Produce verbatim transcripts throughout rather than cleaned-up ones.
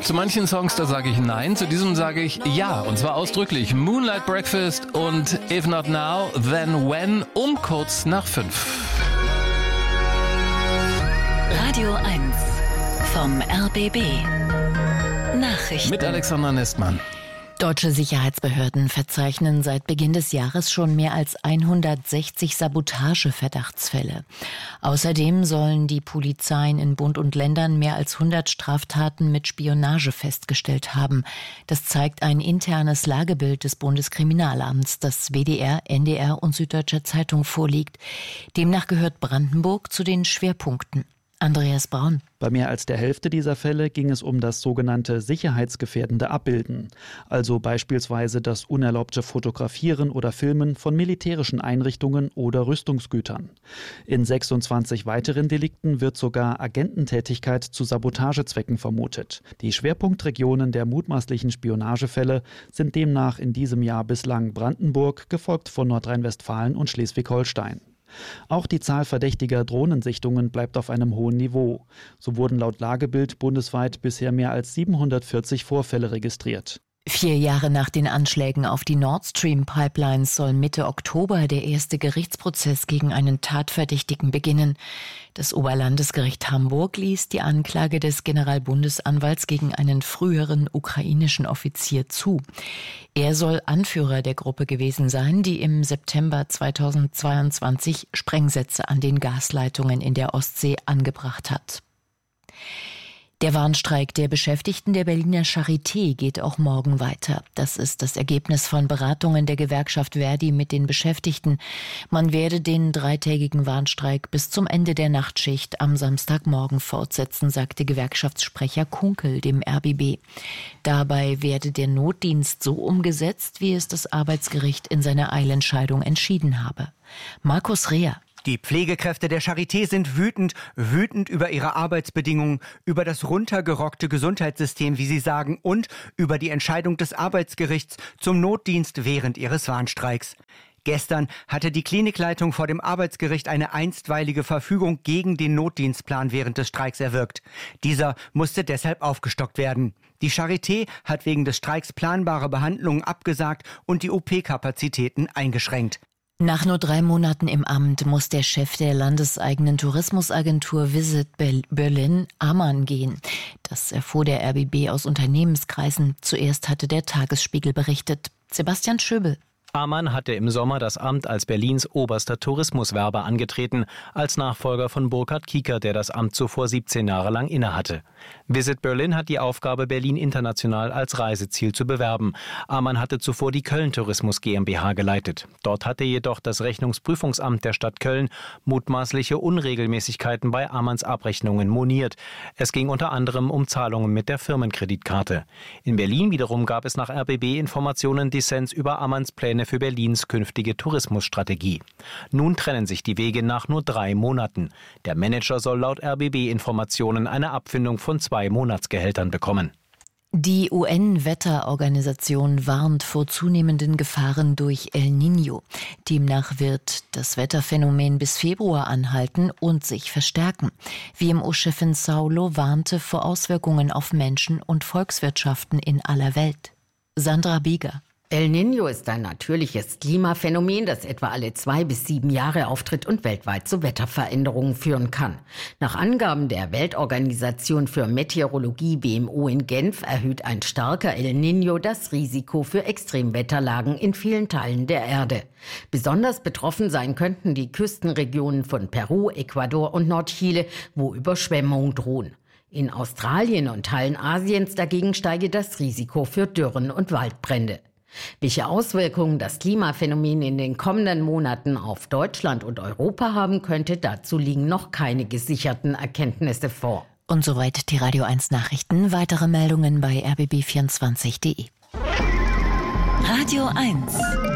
Zu manchen Songs, da sage ich nein, zu diesem sage ich ja. Und zwar ausdrücklich. Moonlight Breakfast und If Not Now, Then When um kurz nach fünf. Radio eins vom R B B. Nachrichten. Mit Alexander Nestmann. Deutsche Sicherheitsbehörden verzeichnen seit Beginn des Jahres schon mehr als hundertsechzig Sabotageverdachtsfälle. Außerdem sollen die Polizeien in Bund und Ländern mehr als hundert Straftaten mit Spionage festgestellt haben. Das zeigt ein internes Lagebild des Bundeskriminalamts, das W D R, N D R und Süddeutscher Zeitung vorliegt. Demnach gehört Brandenburg zu den Schwerpunkten. Andreas Braun. Bei mehr als der Hälfte dieser Fälle ging es um das sogenannte sicherheitsgefährdende Abbilden, also beispielsweise das unerlaubte Fotografieren oder Filmen von militärischen Einrichtungen oder Rüstungsgütern. In sechsundzwanzig weiteren Delikten wird sogar Agententätigkeit zu Sabotagezwecken vermutet. Die Schwerpunktregionen der mutmaßlichen Spionagefälle sind demnach in diesem Jahr bislang Brandenburg, gefolgt von Nordrhein-Westfalen und Schleswig-Holstein. Auch die Zahl verdächtiger Drohnensichtungen bleibt auf einem hohen Niveau. So wurden laut Lagebild bundesweit bisher mehr als siebenhundertvierzig Vorfälle registriert. Vier Jahre nach den Anschlägen auf die Nord Stream Pipelines soll Mitte Oktober der erste Gerichtsprozess gegen einen Tatverdächtigen beginnen. Das Oberlandesgericht Hamburg ließ die Anklage des Generalbundesanwalts gegen einen früheren ukrainischen Offizier zu. Er soll Anführer der Gruppe gewesen sein, die im September zweitausendzweiundzwanzig Sprengsätze an den Gasleitungen in der Ostsee angebracht hat. Der Warnstreik der Beschäftigten der Berliner Charité geht auch morgen weiter. Das ist das Ergebnis von Beratungen der Gewerkschaft Verdi mit den Beschäftigten. Man werde den dreitägigen Warnstreik bis zum Ende der Nachtschicht am Samstagmorgen fortsetzen, sagte Gewerkschaftssprecher Kunkel dem R B B. Dabei werde der Notdienst so umgesetzt, wie es das Arbeitsgericht in seiner Eilentscheidung entschieden habe. Markus Reher. Die Pflegekräfte der Charité sind wütend, wütend über ihre Arbeitsbedingungen, über das runtergerockte Gesundheitssystem, wie sie sagen, und über die Entscheidung des Arbeitsgerichts zum Notdienst während ihres Warnstreiks. Gestern hatte die Klinikleitung vor dem Arbeitsgericht eine einstweilige Verfügung gegen den Notdienstplan während des Streiks erwirkt. Dieser musste deshalb aufgestockt werden. Die Charité hat wegen des Streiks planbare Behandlungen abgesagt und die O P-Kapazitäten eingeschränkt. Nach nur drei Monaten im Amt muss der Chef der landeseigenen Tourismusagentur Visit Berlin, Amann, gehen. Das erfuhr der R B B aus Unternehmenskreisen. Zuerst hatte der Tagesspiegel berichtet. Sebastian Schöbel. Amann hatte im Sommer das Amt als Berlins oberster Tourismuswerber angetreten, als Nachfolger von Burkhard Kieker, der das Amt zuvor siebzehn Jahre lang innehatte. Visit Berlin hat die Aufgabe, Berlin international als Reiseziel zu bewerben. Amann hatte zuvor die Köln Tourismus GmbH geleitet. Dort hatte jedoch das Rechnungsprüfungsamt der Stadt Köln mutmaßliche Unregelmäßigkeiten bei Amanns Abrechnungen moniert. Es ging unter anderem um Zahlungen mit der Firmenkreditkarte. In Berlin wiederum gab es nach R B B Informationen Dissens über Amanns Pläne für Berlins künftige Tourismusstrategie. Nun trennen sich die Wege nach nur drei Monaten. Der Manager soll laut R B B-Informationen eine Abfindung von zwei Monatsgehältern bekommen. Die U N-Wetterorganisation warnt vor zunehmenden Gefahren durch El Niño. Demnach wird das Wetterphänomen bis Februar anhalten und sich verstärken. W M O-Chefin Saulo warnte vor Auswirkungen auf Menschen und Volkswirtschaften in aller Welt. Sandra Bieger. El Niño ist ein natürliches Klimaphänomen, das etwa alle zwei bis sieben Jahre auftritt und weltweit zu Wetterveränderungen führen kann. Nach Angaben der Weltorganisation für Meteorologie W M O in Genf erhöht ein starker El Niño das Risiko für Extremwetterlagen in vielen Teilen der Erde. Besonders betroffen sein könnten die Küstenregionen von Peru, Ecuador und Nordchile, wo Überschwemmungen drohen. In Australien und Teilen Asiens dagegen steige das Risiko für Dürren und Waldbrände. Welche Auswirkungen das Klimaphänomen in den kommenden Monaten auf Deutschland und Europa haben könnte, dazu liegen noch keine gesicherten Erkenntnisse vor. Und soweit die Radio eins Nachrichten. Weitere Meldungen bei r b b vierundzwanzig punkt d e. Radio eins.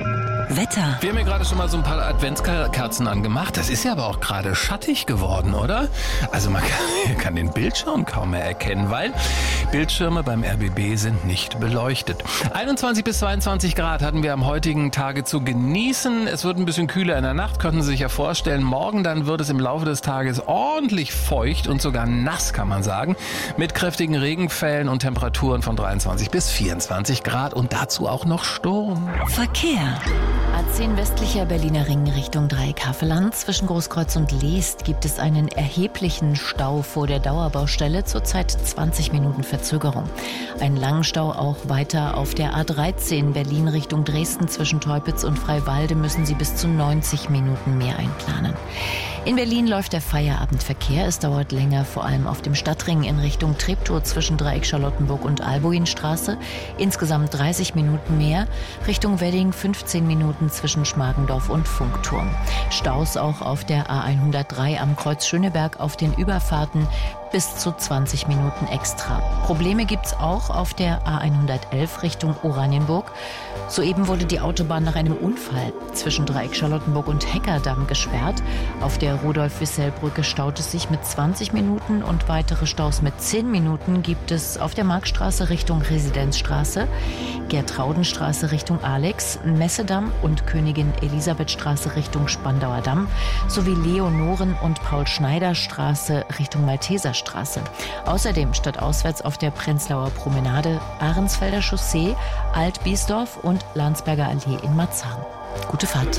Wetter. Wir haben ja gerade schon mal so ein paar Adventskerzen angemacht. Das ist ja aber auch gerade schattig geworden, oder? Also man kann, kann den Bildschirm kaum mehr erkennen, weil Bildschirme beim R B B sind nicht beleuchtet. einundzwanzig bis zweiundzwanzig Grad hatten wir am heutigen Tage zu genießen. Es wird ein bisschen kühler in der Nacht, könnten Sie sich ja vorstellen. Morgen dann wird es im Laufe des Tages ordentlich feucht und sogar nass, kann man sagen. Mit kräftigen Regenfällen und Temperaturen von dreiundzwanzig bis vierundzwanzig Grad und dazu auch noch Sturm. Verkehr. A zehn westlicher Berliner Ring Richtung Dreieck-Havelland. Zwischen Großkreuz und Leest gibt es einen erheblichen Stau vor der Dauerbaustelle. Zurzeit zwanzig Minuten Verzögerung. Einen langen Stau auch weiter auf der A dreizehn Berlin Richtung Dresden. Zwischen Teupitz und Freiwalde müssen Sie bis zu neunzig Minuten mehr einplanen. In Berlin läuft der Feierabendverkehr. Es dauert länger, vor allem auf dem Stadtring in Richtung Treptow zwischen Dreieck Charlottenburg und Albuinstraße. Insgesamt dreißig Minuten mehr. Richtung Wedding fünfzehn Minuten zwischen Schmargendorf und Funkturm. Staus auch auf der A hundertdrei am Kreuz Schöneberg auf den Überfahrten. Bis zu zwanzig Minuten extra. Probleme gibt's auch auf der A hundertelf Richtung Oranienburg. Soeben wurde die Autobahn nach einem Unfall zwischen Dreieck Charlottenburg und Heckerdamm gesperrt. Auf der Rudolf-Wissell-Brücke staut es sich mit zwanzig Minuten und weitere Staus mit zehn Minuten gibt es auf der Marktstraße Richtung Residenzstraße, Gertraudenstraße Richtung Alex, Messedamm und Königin Elisabethstraße Richtung Spandauer Damm sowie Leonoren- und Paul-Schneider-Straße Richtung Malteserstraße. Außerdem stadtauswärts auf der Prenzlauer Promenade, Ahrensfelder Chaussee, Alt-Biesdorf und Landsberger Allee in Marzahn. Gute Fahrt.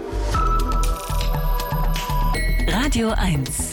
Radio eins.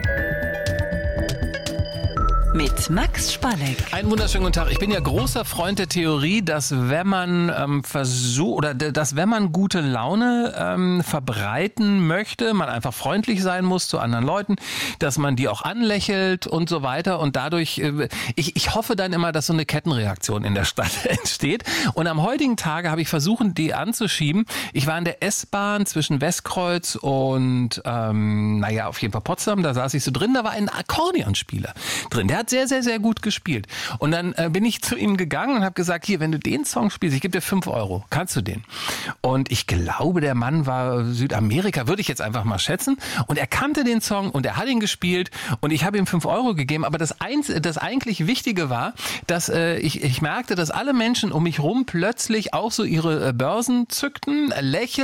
Mit Max Spalleck. Einen wunderschönen guten Tag. Ich bin ja großer Freund der Theorie, dass wenn man ähm, versucht oder dass wenn man gute Laune ähm, verbreiten möchte, man einfach freundlich sein muss zu anderen Leuten, dass man die auch anlächelt und so weiter und dadurch, äh, ich, ich hoffe dann immer, dass so eine Kettenreaktion in der Stadt entsteht. Und am heutigen Tage habe ich versucht, die anzuschieben. Ich war in der S-Bahn zwischen Westkreuz und ähm, naja, auf jeden Fall Potsdam, da saß ich so drin, da war ein Akkordeonspieler drin. Der hat sehr, sehr, sehr gut gespielt. Und dann äh, bin ich zu ihm gegangen und habe gesagt, hier, wenn du den Song spielst, ich gebe dir fünf Euro. Kannst du den? Und ich glaube, der Mann war Südamerika, würde ich jetzt einfach mal schätzen. Und er kannte den Song und er hat ihn gespielt und ich habe ihm fünf Euro gegeben. Aber das, eins, das eigentlich Wichtige war, dass äh, ich, ich merkte, dass alle Menschen um mich rum plötzlich auch so ihre äh, Börsen zückten, lächeln.